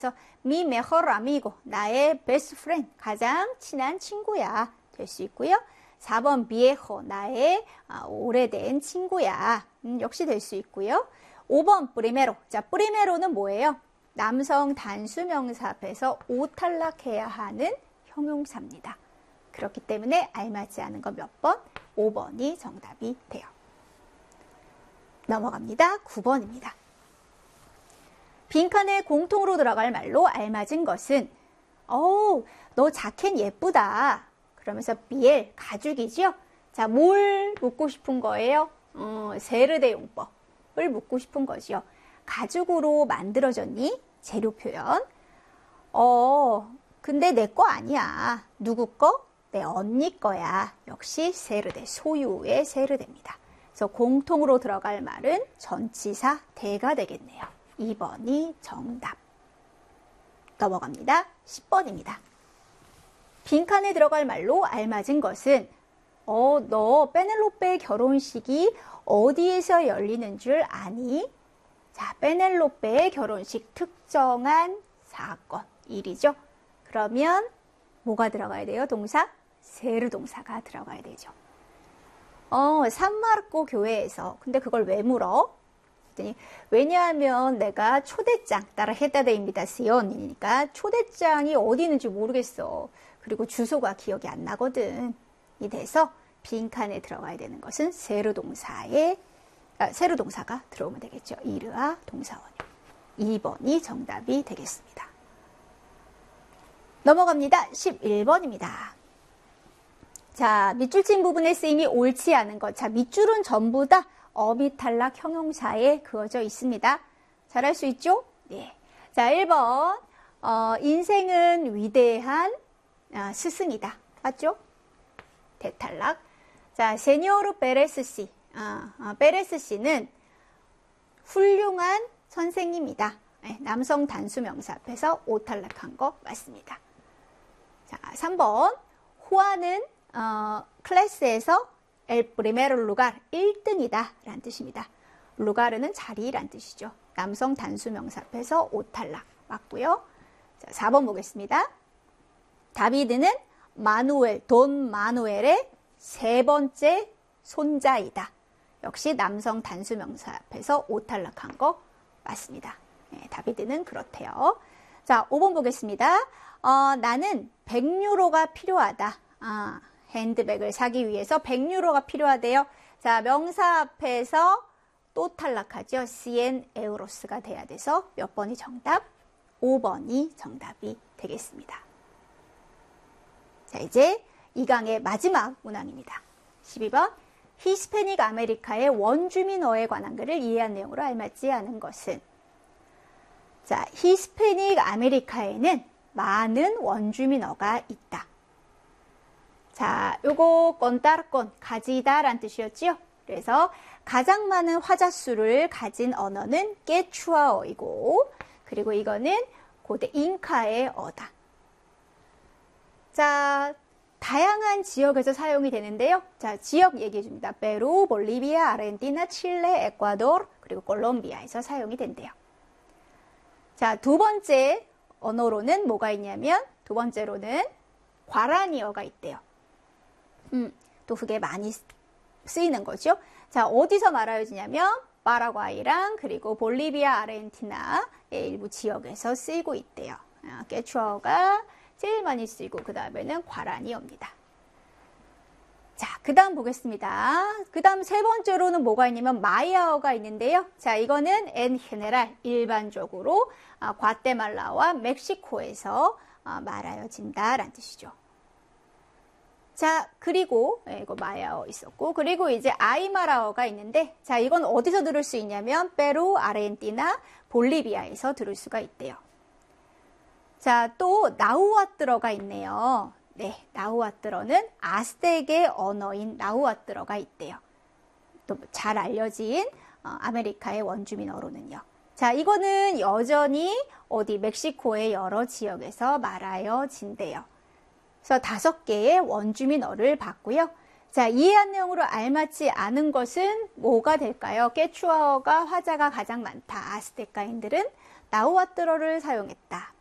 그래서 mi mejor amigo, 나의 best friend, 가장 친한 친구야 될 수 있고요. 4번 viejo, 나의 오래된 친구야 역시 될 수 있고요. 5번 primero, 자 primero는 뭐예요? 남성 단수명사 앞에서 오탈락해야 하는 형용사입니다. 그렇기 때문에 알맞지 않은 거 몇 번? 5번이 정답이 돼요. 넘어갑니다. 9번입니다. 빈칸에 공통으로 들어갈 말로 알맞은 것은 너 자켓 예쁘다. 그러면서 비엘, 가죽이죠? 자, 뭘 묻고 싶은 거예요? 세르데 용법을 묻고 싶은 거죠. 가죽으로 만들어졌니? 재료 표현. 근데 내 거 아니야. 누구 거? 내 언니 거야. 역시 세르데, 소유의 세르데입니다. 그래서 공통으로 들어갈 말은 전치사 대가 되겠네요. 2번이 정답. 넘어갑니다. 10번입니다. 빈칸에 들어갈 말로 알맞은 것은 너 페넬로페 결혼식이 어디에서 열리는 줄 아니? 자, 페넬로페의 결혼식 특정한 사건, 일이죠. 그러면 뭐가 들어가야 돼요? 동사? 세르 동사가 들어가야 되죠. 산마르코 교회에서. 근데 그걸 왜 물어? 왜냐하면 내가 초대장, 따라 헤다데 인비타시온이니까 초대장이 어디 있는지 모르겠어. 그리고 주소가 기억이 안 나거든. 이 돼서 빈칸에 들어가야 되는 것은 세르 동사가 들어오면 되겠죠. 이르아 동사원이요. 2번이 정답이 되겠습니다. 넘어갑니다. 11번입니다. 자, 밑줄 친 부분의 쓰임이 옳지 않은 것. 자, 밑줄은 전부 다 어미탈락 형용사에 그어져 있습니다. 잘할 수 있죠? 네. 자, 1번. 인생은 위대한 스승이다. 맞죠? 대탈락. 자, 세뇨르 베레스 씨. 베레스 씨는 훌륭한 선생님이다. 네, 남성 단수명사 앞에서 오탈락한 거 맞습니다. 자, 3번. 호아는 클래스에서 el primero lugar, 1등이다 라는 뜻입니다. lugar은 자리란 뜻이죠. 남성 단수명사 앞에서 오탈락 맞고요. 자, 4번 보겠습니다. 다비드는 돈 마누엘의 세 번째 손자이다. 역시 남성 단수명사 앞에서 오탈락한 거 맞습니다. 네, 다비드는 그렇대요. 자, 5번 보겠습니다. 나는 100유로가 필요하다. 핸드백을 사기 위해서 100유로가 필요하대요. 자, 명사 앞에서 또 탈락하죠. cien euros가 돼야 돼서 몇 번이 정답? 5번이 정답이 되겠습니다. 자, 이제 이 강의 마지막 문항입니다. 12번. 히스패닉 아메리카의 원주민어에 관한 글을 이해한 내용으로 알맞지 않은 것은? 자, 히스패닉 아메리카에는 많은 원주민어가 있다. 자, 요거 contar 가지다 라는 뜻이었지요. 그래서 가장 많은 화자수를 가진 언어는 깨추아어이고, 그리고 이거는 고대 잉카의 어다. 자, 다양한 지역에서 사용이 되는데요. 자, 지역 얘기해 줍니다. 페루, 볼리비아, 아르헨티나, 칠레, 에콰도르, 그리고 콜롬비아에서 사용이 된대요. 자, 두 번째 언어로는 뭐가 있냐면, 두 번째로는 과라니어가 있대요. 또 그게 많이 쓰이는 거죠. 자, 어디서 말하여지냐면 파라과이랑 그리고 볼리비아, 아르헨티나의 일부 지역에서 쓰이고 있대요. 깨추어가 제일 많이 쓰이고 그 다음에는 과라니어입니다. 자, 그 다음 보겠습니다. 그 다음 세 번째로는 뭐가 있냐면 마야어가 있는데요. 자, 이거는 en general, 일반적으로 과테말라와 멕시코에서 말하여진다라는 뜻이죠. 자, 그리고 이거 마야어 있었고, 그리고 이제 아이마라어가 있는데, 자, 이건 어디서 들을 수 있냐면 페루, 아르헨티나, 볼리비아에서 들을 수가 있대요. 자, 또 나우아뜨러가 있네요. 네, 나우아뜨러는 아스텍의 언어인 나우아뜨러가 있대요. 또 잘 알려진 아메리카의 원주민어로는요. 자, 이거는 여전히 어디 멕시코의 여러 지역에서 말하여진대요. 그래서 5개의 원주민어를 봤고요. 자, 이해한 내용으로 알맞지 않은 것은 뭐가 될까요? 깨추아어가 화자가 가장 많다. 아스테카인들은 나우아트로를 사용했다.